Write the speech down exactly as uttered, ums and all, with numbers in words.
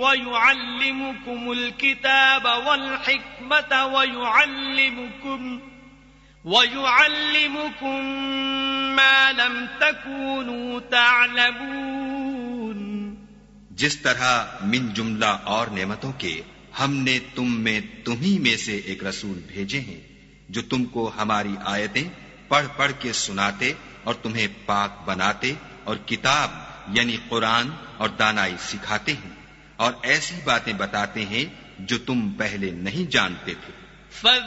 वयुअल्लिमुकुमुल किताब वल हिकमत वयुअल्लिमुकुम वयुअल्लिमुकुम मा लम तकूनू तअलमून। जिस तरह मिन जुमला और नेमतों के हमने तुम में तुम्ही में से एक रसूल भेजे हैं जो तुमको हमारी आयतें पढ़ पढ़ के सुनाते और तुम्हें पाक बनाते और किताब यानी कुरान और दानाई सिखाते हैं और ऐसी बातें बताते हैं जो तुम पहले नहीं जानते थे।